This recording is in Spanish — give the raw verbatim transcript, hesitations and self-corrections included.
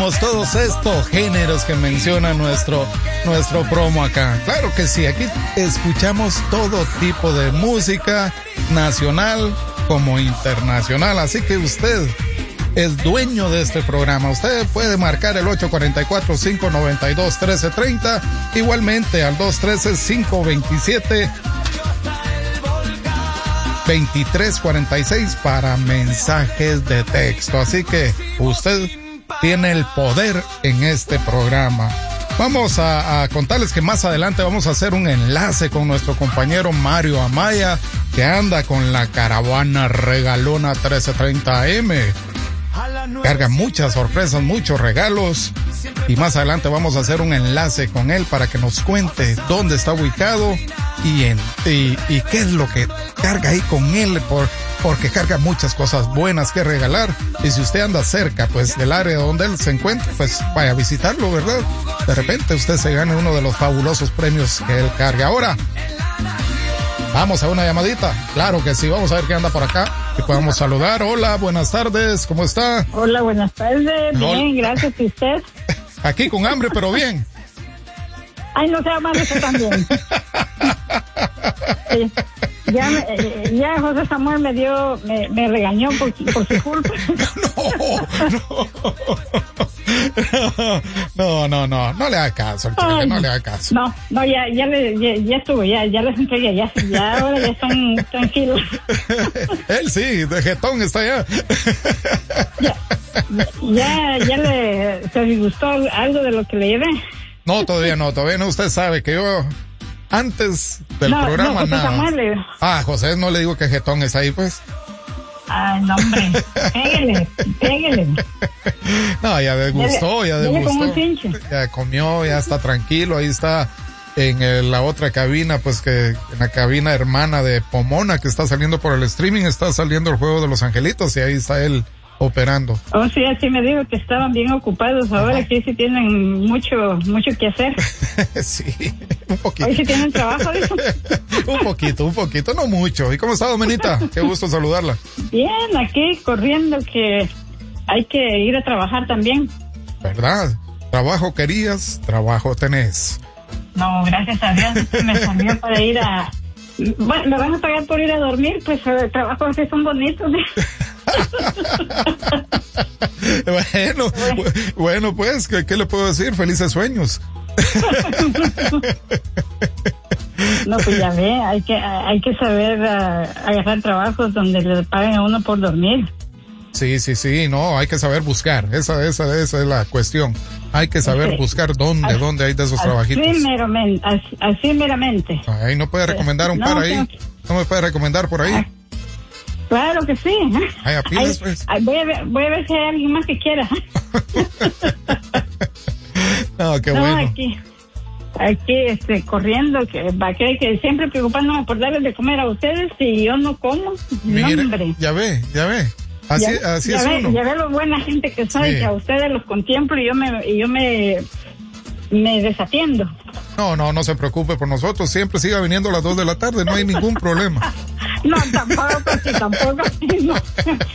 escuchamos todos estos géneros que menciona nuestro, nuestro promo acá. Claro que sí, aquí escuchamos todo tipo de música, nacional como internacional. Así que usted es dueño de este programa. Usted puede marcar el ocho cuatro cuatro, cinco nueve dos, uno tres tres cero. Igualmente al dos uno tres, cinco dos siete, veintitrés cuarenta y seis para mensajes de texto. Así que usted tiene el poder en este programa. Vamos a, a contarles que más adelante vamos a hacer un enlace con nuestro compañero Mario Amaya, que anda con la caravana regalona trece treinta A M. Carga muchas sorpresas, muchos regalos, y más adelante vamos a hacer un enlace con él para que nos cuente dónde está ubicado y, en, y, y qué es lo que carga ahí con él, por, porque carga muchas cosas buenas que regalar. Y si usted anda cerca pues del área donde él se encuentra, pues vaya a visitarlo, ¿verdad? De repente usted se gane uno de los fabulosos premios que él carga. Ahora vamos a una llamadita. Claro que sí, vamos a ver qué anda por acá, que podamos saludar. Hola, buenas tardes, ¿cómo está? Hola, buenas tardes, no. Bien, gracias. ¿Y usted? Aquí con hambre, pero bien. Ay, no sea malo, eso también. Sí. Ya, eh, ya José Samuel me dio, me, me regañó por, por su culpa. No, no, no, no, no le haga caso, chica, no le haga caso. No, no, ya, ya, le, ya, ya estuvo, ya, ya les entregué, ya, ya ahora ya están tranquilos. Él sí, de jetón está allá. Ya, ya, ya le, ¿se disgustó algo de lo que le llevé? No, todavía no, todavía no, usted sabe que yo, antes del no, programa, no, José nada. Samuel. Ah, José, no le digo que jetón está ahí, pues. Ay, no, hombre, pégale, pégale. No, ya degustó, ya degustó. Ya comió, ya está tranquilo, ahí está en el, la otra cabina, pues que en la cabina hermana de Pomona, que está saliendo por el streaming, está saliendo el juego de los angelitos y ahí está él operando. Oh, sí, así me dijo que estaban bien ocupados. Ahora que sí tienen mucho, mucho que hacer. Sí, un poquito. Hoy sí tienen trabajo, dijo. Un poquito, un poquito, no mucho. ¿Y cómo está, Domenita? Qué gusto saludarla. Bien, aquí corriendo, que hay que ir a trabajar también. ¿Verdad? Trabajo querías, trabajo tenés. No, gracias a Dios me salió para ir a... Bueno, me van a pagar por ir a dormir, pues los trabajos sí son bonitos. Bueno, bueno, pues, ¿qué, ¿qué le puedo decir? Felices sueños. No, pues ya ve, hay que, hay que saber uh, agarrar trabajos donde le paguen a uno por dormir. Sí, sí, sí, no, hay que saber buscar, esa, esa, esa es la cuestión. Hay que saber sí. buscar dónde, así, dónde hay de esos así trabajitos. Meramente, así, así meramente. Ay, ¿no puede recomendar un no, par ahí? Que... ¿No me puede recomendar por ahí? Ah, claro que sí. Ay, apiles, pues. Ay, voy, a ver, voy a ver si hay alguien más que quiera. No, qué no, bueno. Aquí, aquí este, corriendo, que va a creer que siempre preocupándome por darles de comer a ustedes y yo no como. Mire, no, hombre. Ya ve, ya ve. Así, ya, así ya es ve, uno. Ya ve lo buena gente que soy, sí. Que a ustedes los contemplo y yo me, y yo me, me desatiendo. No, no, no se preocupe por nosotros. Siempre siga viniendo a las dos de la tarde, no hay ningún problema. No, tampoco, sí, tampoco. No.